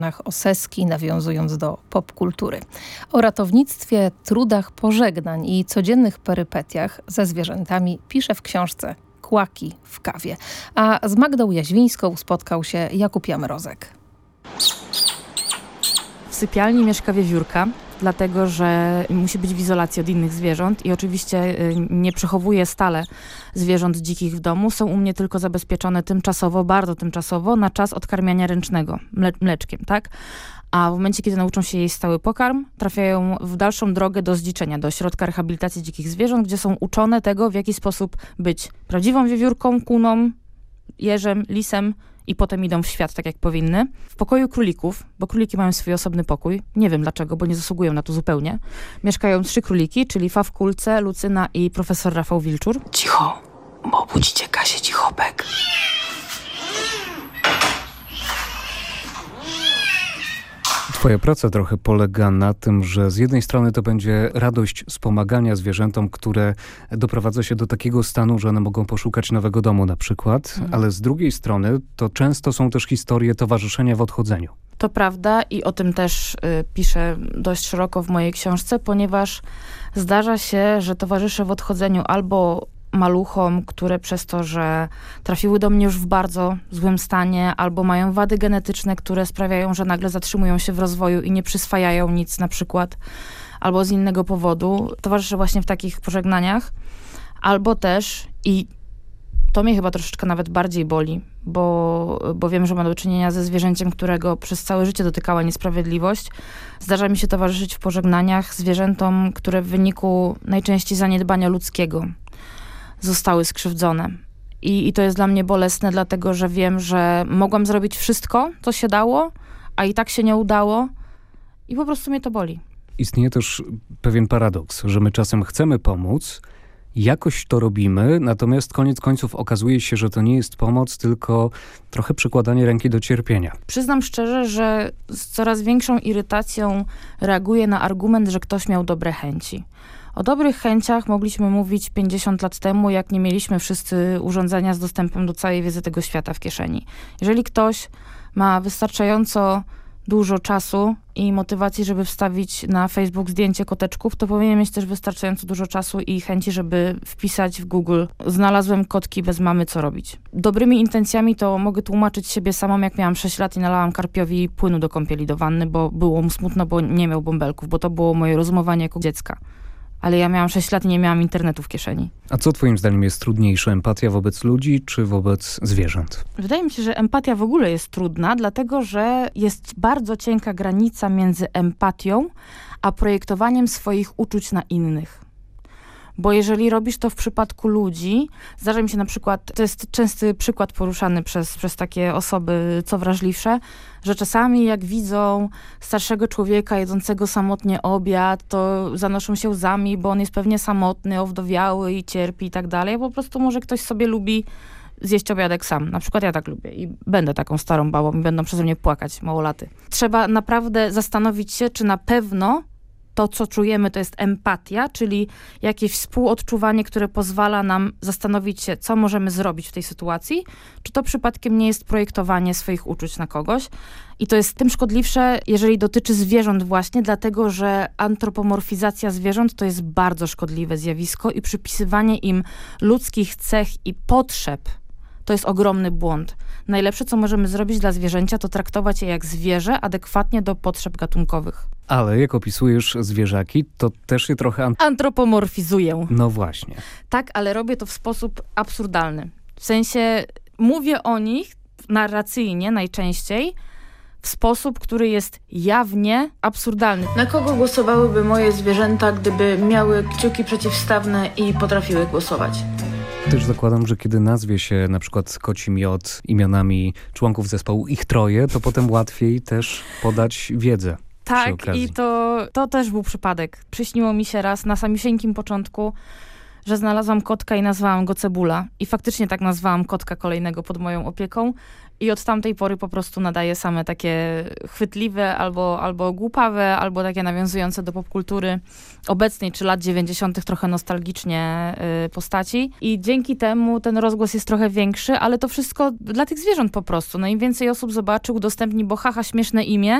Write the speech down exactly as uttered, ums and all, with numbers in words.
o Seski, nawiązując do popkultury. O ratownictwie, trudach pożegnań i codziennych perypetiach ze zwierzętami pisze w książce Kłaki w kawie. A z Magdą Jaźwińską spotkał się Jakub Jamrozek. W sypialni mieszka wiewiórka, dlatego że musi być w izolacji od innych zwierząt i oczywiście nie przechowuję stale zwierząt dzikich w domu. Są u mnie tylko zabezpieczone tymczasowo, bardzo tymczasowo, na czas odkarmiania ręcznego, mle- mleczkiem, tak? A w momencie, kiedy nauczą się jeść stały pokarm, trafiają w dalszą drogę do zdziczenia, do ośrodka rehabilitacji dzikich zwierząt, gdzie są uczone tego, w jaki sposób być prawdziwą wiewiórką, kuną, jeżem, lisem, i potem idą w świat tak, jak powinny. W pokoju królików, bo króliki mają swój osobny pokój, nie wiem dlaczego, bo nie zasługują na to zupełnie, mieszkają trzy króliki, czyli Fawkulce, Lucyna i profesor Rafał Wilczur. Cicho, bo obudzicie Kasię Cichopek. Twoja praca trochę polega na tym, że z jednej strony to będzie radość z pomagania zwierzętom, które doprowadza się do takiego stanu, że one mogą poszukać nowego domu na przykład, mhm. ale z drugiej strony to często są też historie towarzyszenia w odchodzeniu. To prawda i o tym też y, piszę dość szeroko w mojej książce, ponieważ zdarza się, że towarzyszę w odchodzeniu albo maluchom, które przez to, że trafiły do mnie już w bardzo złym stanie, albo mają wady genetyczne, które sprawiają, że nagle zatrzymują się w rozwoju i nie przyswajają nic na przykład, albo z innego powodu. Towarzyszę właśnie w takich pożegnaniach. Albo też, i to mnie chyba troszeczkę nawet bardziej boli, bo, bo wiem, że mam do czynienia ze zwierzęciem, którego przez całe życie dotykała niesprawiedliwość. Zdarza mi się towarzyszyć w pożegnaniach zwierzętom, które w wyniku najczęściej zaniedbania ludzkiego zostały skrzywdzone. I, I to jest dla mnie bolesne, dlatego że wiem, że mogłam zrobić wszystko, co się dało, a i tak się nie udało i po prostu mnie to boli. Istnieje też pewien paradoks, że my czasem chcemy pomóc, jakoś to robimy, natomiast koniec końców okazuje się, że to nie jest pomoc, tylko trochę przykładanie ręki do cierpienia. Przyznam szczerze, że z coraz większą irytacją reaguję na argument, że ktoś miał dobre chęci. O dobrych chęciach mogliśmy mówić pięćdziesiąt lat temu, jak nie mieliśmy wszyscy urządzenia z dostępem do całej wiedzy tego świata w kieszeni. Jeżeli ktoś ma wystarczająco dużo czasu i motywacji, żeby wstawić na Facebook zdjęcie koteczków, to powinien mieć też wystarczająco dużo czasu i chęci, żeby wpisać w Google: znalazłem kotki bez mamy, co robić. Dobrymi intencjami to mogę tłumaczyć siebie samą, jak miałam sześć lat i nalałam karpiowi płynu do kąpieli do wanny, bo było mu smutno, bo nie miał bąbelków, bo to było moje rozumowanie jako dziecka. Ale ja miałam sześć lat i nie miałam internetu w kieszeni. A co twoim zdaniem jest trudniejsze? Empatia wobec ludzi czy wobec zwierząt? Wydaje mi się, że empatia w ogóle jest trudna, dlatego że jest bardzo cienka granica między empatią a projektowaniem swoich uczuć na innych. Bo jeżeli robisz to w przypadku ludzi, zdarza mi się na przykład, to jest częsty przykład poruszany przez, przez takie osoby co wrażliwsze, że czasami jak widzą starszego człowieka jedzącego samotnie obiad, to zanoszą się łzami, bo on jest pewnie samotny, owdowiały i cierpi i tak dalej. Po prostu może ktoś sobie lubi zjeść obiadek sam. Na przykład ja tak lubię i będę taką starą babą i będą przeze mnie płakać małolaty. Trzeba naprawdę zastanowić się, czy na pewno to, co czujemy, to jest empatia, czyli jakieś współodczuwanie, które pozwala nam zastanowić się, co możemy zrobić w tej sytuacji, czy to przypadkiem nie jest projektowanie swoich uczuć na kogoś. I to jest tym szkodliwsze, jeżeli dotyczy zwierząt właśnie, dlatego że antropomorfizacja zwierząt to jest bardzo szkodliwe zjawisko i przypisywanie im ludzkich cech i potrzeb to jest ogromny błąd. Najlepsze, co możemy zrobić dla zwierzęcia, to traktować je jak zwierzę adekwatnie do potrzeb gatunkowych. Ale jak opisujesz zwierzaki, to też je trochę... Ant- Antropomorfizuję. No właśnie. Tak, ale robię to w sposób absurdalny. W sensie mówię o nich narracyjnie najczęściej w sposób, który jest jawnie absurdalny. Na kogo głosowałyby moje zwierzęta, gdyby miały kciuki przeciwstawne i potrafiły głosować? Też zakładam, że kiedy nazwie się na przykład koci miod imionami członków zespołu Ich Troje, to potem łatwiej też podać wiedzę. Tak, i to, to też był przypadek. Przyśniło mi się raz na samiusieńkim początku, że znalazłam kotka i nazwałam go Cebula. I faktycznie tak nazwałam kotka kolejnego pod moją opieką. I od tamtej pory po prostu nadaje same takie chwytliwe, albo, albo głupawe, albo takie nawiązujące do popkultury obecnej, czy lat dziewięćdziesiątych trochę nostalgicznie y, postaci. I dzięki temu ten rozgłos jest trochę większy, ale to wszystko dla tych zwierząt po prostu. No im więcej osób zobaczy, udostępni, bo haha, śmieszne imię,